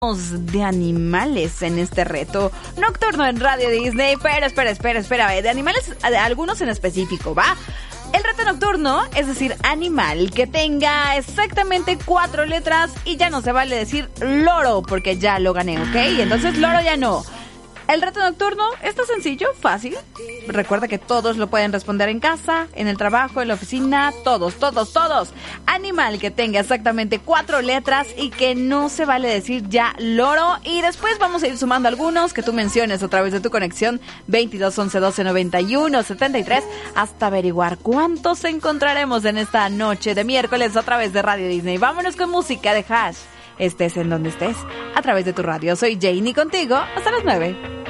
De animales en este reto nocturno en Radio Disney. Pero espera, de animales, de algunos en específico, ¿va? El reto nocturno, es decir, animal que tenga exactamente 4 letras y ya no se vale decir loro porque ya lo gané, ¿ok? Entonces loro ya no. El reto nocturno está sencillo, fácil. Recuerda que todos lo pueden responder en casa, en el trabajo, en la oficina, todos. Animal que tenga exactamente 4 letras y que no se vale decir ya loro. Y después vamos a ir sumando algunos que tú menciones a través de tu conexión 22 11 12 91 73 hasta averiguar cuántos encontraremos en esta noche de miércoles a través de Radio Disney. Vámonos con música de Hash. Estés en donde estés, a través de tu radio. Soy Janie contigo hasta las 9.